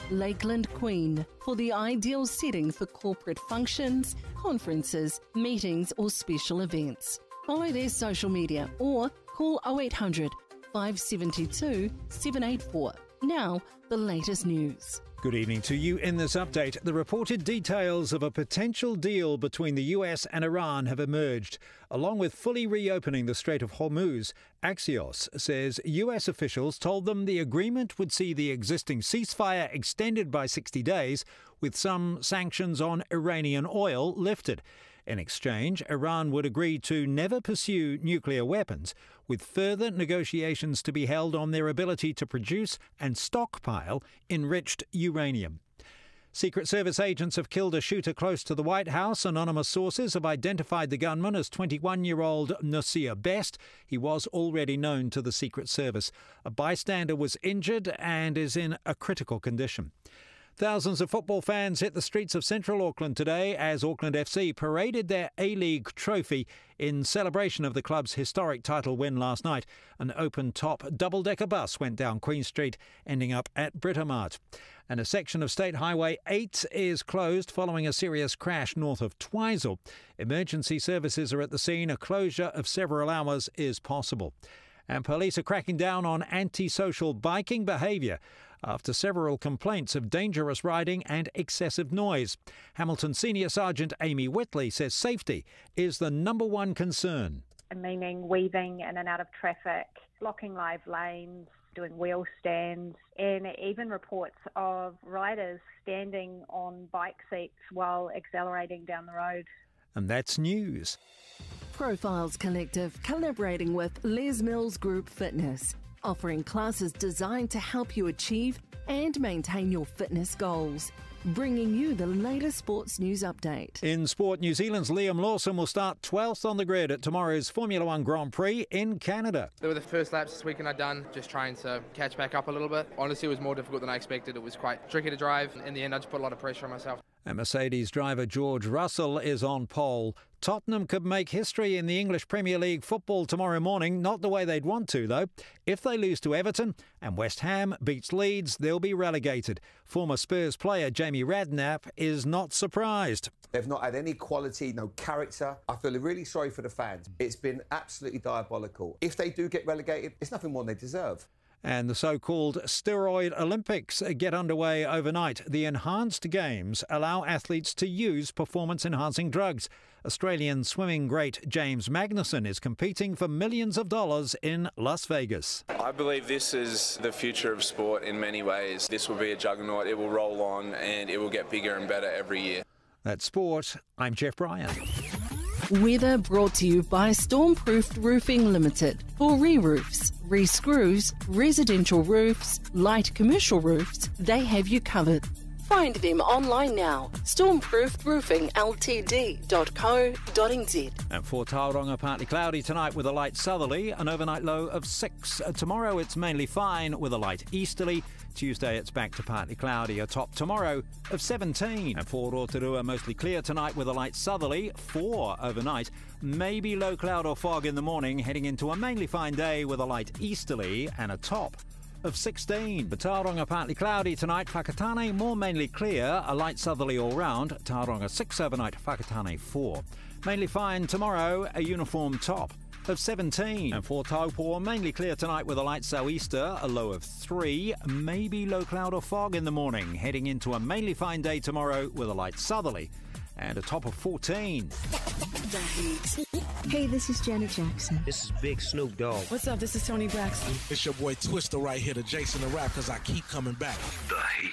Lakeland Queen, for the ideal setting for corporate functions, conferences, meetings or special events. Follow their social media or call 0800 572 784. Now, the latest news. Good evening to you. In this update, the reported details of a potential deal between the US and Iran have emerged. Along with fully reopening the Strait of Hormuz, Axios says US officials told them the agreement would see the existing ceasefire extended by 60 days, with some sanctions on Iranian oil lifted. In exchange, Iran would agree to never pursue nuclear weapons, with further negotiations to be held on their ability to produce and stockpile enriched uranium. Secret Service agents have killed a shooter close to the White House. Anonymous sources have identified the gunman as 21-year-old Nasir Best. He was already known to the Secret Service. A bystander was injured and is in a critical condition. Thousands of football fans hit the streets of central Auckland today as Auckland FC paraded their A-League trophy in celebration of the club's historic title win last night. An open-top double-decker bus went down Queen Street, ending up at Britomart. And a section of State Highway 8 is closed following a serious crash north of Twizel. Emergency services are at the scene. A closure of several hours is possible. And police are cracking down on antisocial biking behaviour after several complaints of dangerous riding and excessive noise. Hamilton Senior Sergeant Amy Whitley says safety is the number one concern. Meaning weaving in and out of traffic, blocking live lanes, doing wheel stands, and even reports of riders standing on bike seats while accelerating down the road. And that's news. Profiles Collective collaborating with Les Mills Group Fitness, offering classes designed to help you achieve and maintain your fitness goals. Bringing you the latest sports news update. In sport, New Zealand's Liam Lawson will start 12th on the grid at tomorrow's Formula One Grand Prix in Canada. They were the first laps this weekend I'd done, just trying to catch back up a little bit. Honestly, it was more difficult than I expected. It was quite tricky to drive. In the end, I just put a lot of pressure on myself. And Mercedes driver George Russell is on pole. Tottenham could make history in the English Premier League football tomorrow morning. Not the way they'd want to, though. If they lose to Everton and West Ham beats Leeds, they'll be relegated. Former Spurs player Jamie Redknapp is not surprised. They've not had any quality, no character. I feel really sorry for the fans. It's been absolutely diabolical. If they do get relegated, it's nothing more than they deserve. And the so-called steroid Olympics get underway overnight. The enhanced games allow athletes to use performance-enhancing drugs. Australian swimming great James Magnussen is competing for millions of dollars in Las Vegas. I believe this is the future of sport in many ways. This will be a juggernaut. It will roll on and it will get bigger and better every year. That's sport. I'm Jeff Bryan. Weather brought to you by Stormproofed Roofing Limited. For re-roofs, re-screws, residential roofs, light commercial roofs, they have you covered. Find them online now. Stormproofedroofingltd.co.nz. And for Tauranga, partly cloudy tonight with a light southerly, an overnight low of 6. Tomorrow it's mainly fine with a light easterly. Tuesday it's back to partly cloudy, a top tomorrow of 17. And for Rotorua, mostly clear tonight with a light southerly, 4 overnight. Maybe low cloud or fog in the morning, heading into a mainly fine day with a light easterly and a top of 16. But Tauranga partly cloudy tonight, Whakatane more mainly clear, a light southerly all round, Tauranga 6 overnight, Whakatane 4. Mainly fine tomorrow, a uniform top of 17. And for Taupo, mainly clear tonight with a light sou'easter, a low of 3. Maybe low cloud or fog in the morning, heading into a mainly fine day tomorrow with a light southerly and a top of 14. Hey, this is Janet Jackson. This is Big Snoop Dogg. What's up? This is Tony Braxton. It's your boy Twister right here, the Jason the Rap, because I keep coming back. The Heat.